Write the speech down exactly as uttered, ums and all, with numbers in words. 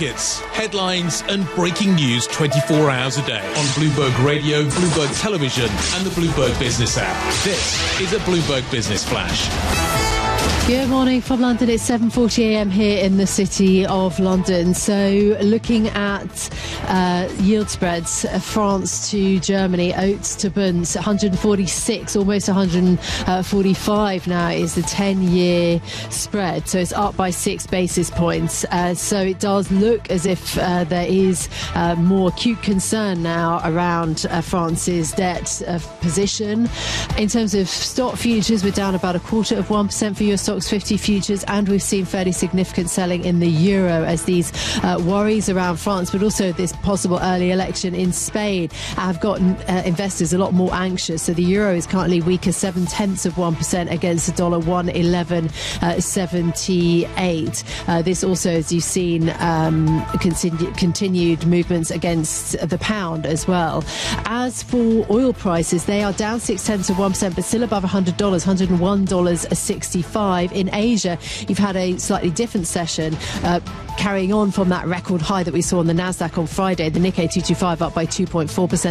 markets, headlines and breaking news twenty-four hours a day on Bloomberg Radio, Bloomberg Television and the Bloomberg Business app. This is a Bloomberg Business Flash. Good morning from London. It's seven forty a m here in the city of London. So looking at uh, yield spreads, uh, France to Germany, Oats to Bunds, one hundred forty-six, almost one hundred forty-five now is the ten-year spread. So it's up by six basis points. Uh, so it does look as if uh, there is uh, more acute concern now around uh, France's debt uh, position. In terms of stock futures, we're down about a quarter of one percent for your stocks fifty futures, and we've seen fairly significant selling in the euro as these uh, worries around France, but also this possible early election in Spain, have gotten uh, investors a lot more anxious. So the euro is currently weaker seven tenths of one percent against the dollar, one eleven seventy-eight. Uh, this also, as you've seen, um, continu- continued movements against the pound as well. As for oil prices, they are down six tenths of one percent, but still above one hundred dollars, one hundred one dollars sixty-five. In Asia, you've had a slightly different session, uh, carrying on from that record high that we saw on the Nasdaq on Friday. The Nikkei two twenty-five up by two point four percent.